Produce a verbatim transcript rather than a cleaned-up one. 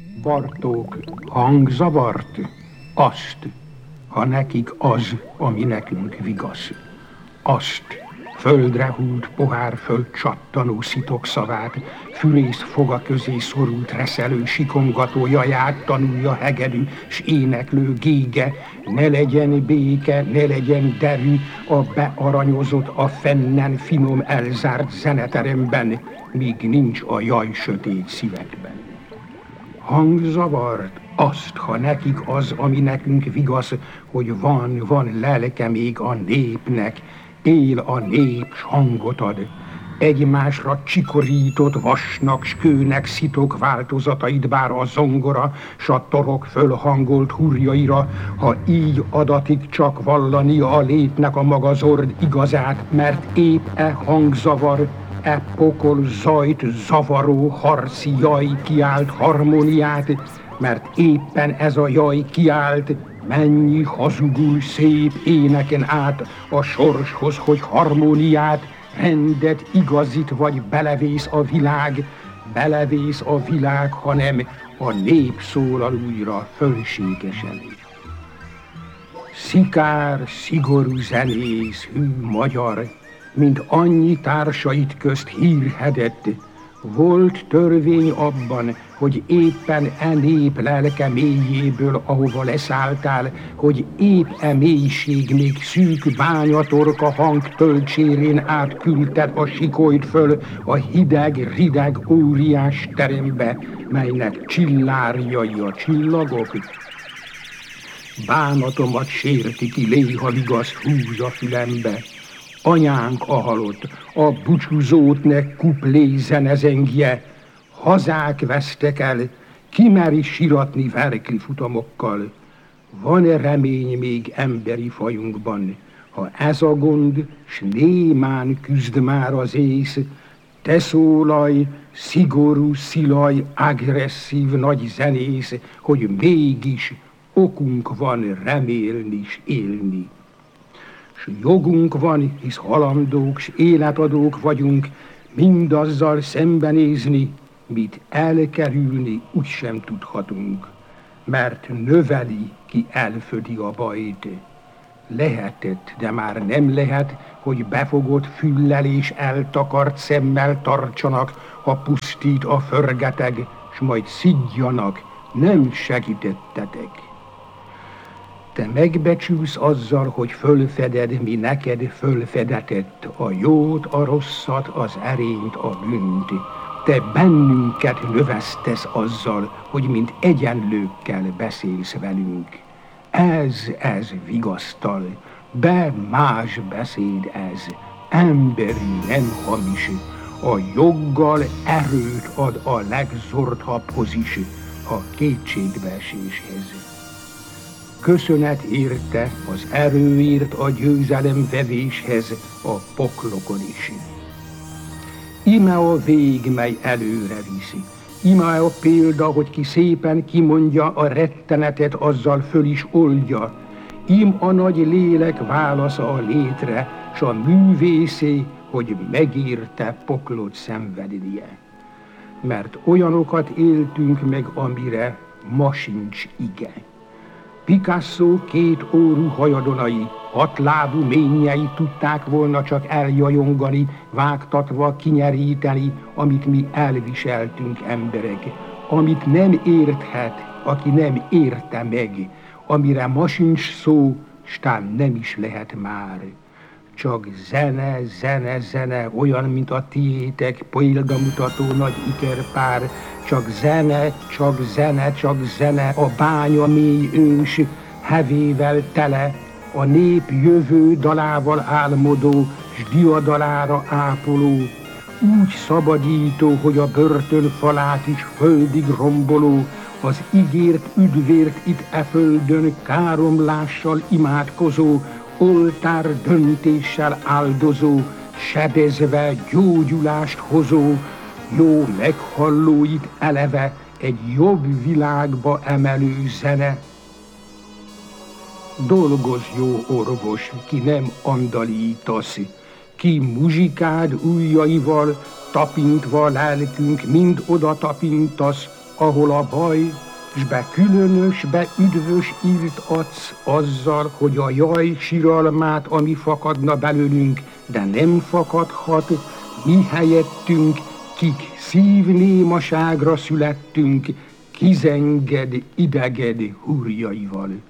Bartók hangzavart, azt, ha nekik az, ami nekünk vigasz. Azt, földre hult pohár föld csattanó szitokszavát, fűrész foga közé szorult reszelő sikongató jaját tanulja hegedű, s éneklő gége, ne legyen béke, ne legyen derű a bearanyozott, a fennen finom elzárt zeneteremben, míg nincs a jaj sötét szívekben. Hangzavart, azt, ha nekik az, ami nekünk vigasz, hogy van, van lelke még a népnek, él a nép, s hangot ad. Egymásra csikorított vasnak, s kőnek szitok változatait bár a zongora, s a torok fölhangolt hurjaira, ha így adatik csak vallani a létnek a maga zord igazát, mert épp e hangzavar, e pokol zajt zavaró harci jaj kiált harmóniát, mert éppen ez a jaj kiált, mennyi hazugul szép éneken át a sorshoz, hogy harmóniát, rendet igazít, vagy belevész a világ, belevész a világ, hanem a nép szólal újra fölségesen. Szikár, szigorú zenész, hű magyar, mint annyi társait közt hírhedett, volt törvény abban, hogy éppen e nép lelke mélyéből, ahova leszálltál, hogy épp e mélység még szűk bányatorka hang tölcsérén átküldted a sikolyt föl a hideg, rideg óriás terembe, melynek csillárjai a csillagok. Bánatomat sérti ki léha vigasz húz a fülembe. Anyánk a halott, a búcsúzótnek kuplé zenezengje, hazák vesztek el, ki meri siratni verkli futamokkal. Van-e remény még emberi fajunkban, ha ez a gond, s némán küzd már az ész, te szólalj, szigorú, szilaj, agresszív nagy zenész, hogy mégis okunk van remélni s élni. S jogunk van, hisz halandók, s életadók vagyunk, mindazzal szembenézni, mit elkerülni úgysem tudhatunk, mert növeli, ki elfödi a bajt. Lehetett, de már nem lehet, hogy befogott füllel és eltakart szemmel tartsanak, ha pusztít a förgeteg, s majd szidjanak, nem segítettetek. Te megbecsülsz azzal, hogy fölfeded, mi neked fölfedetett, a jót, a rosszat, az erényt, a bűnt. Te bennünket növesztesz azzal, hogy mint egyenlőkkel beszélsz velünk. Ez, ez vigasztal, be más beszéd ez, emberi, nem hamis, a joggal erőt ad a legzordhabbhoz is, a kétségbeeséshez. Köszönet érte az erőért a győzelem vevéshez a poklokon is. Ime a vég, mely előre viszi. Ime a példa, hogy ki szépen kimondja a rettenetet, azzal föl is oldja. Im a nagy lélek válasza a létre, s a művészé, hogy megírte poklot szenvednie. Mert olyanokat éltünk meg, amire ma sincs ige. Picasso két órú hajadonai, hatlábú ménjei tudták volna csak eljajongani, vágtatva kinyeríteni, amit mi elviseltünk emberek, amit nem érthet, aki nem érte meg, amire ma sincs szó, stán nem is lehet már. Csak zene, zene, zene, olyan, mint a tiétek, példamutató nagy ikerpár, csak zene, csak zene, csak zene, a bánya mély ős, hevével tele, a nép jövő dalával álmodó, s diadalára ápoló, úgy szabadító, hogy a börtön falát is földig romboló, az ígért üdvért itt e földön káromlással imádkozó, oltár döntéssel áldozó, sebezve gyógyulást hozó, jó meghallóit eleve egy jobb világba emelő zene. Dolgozz, jó orvos, ki nem andalítasz, ki muzsikád ujjaival, tapintva lelkünk mind oda tapintasz, ahol a baj, s be különös, be üdvös írt adsz azzal, hogy a jaj siralmát, ami fakadna belőlünk, de nem fakadhat, mi helyettünk, kik szívnémaságra születtünk, kizenged ideged hurjaival.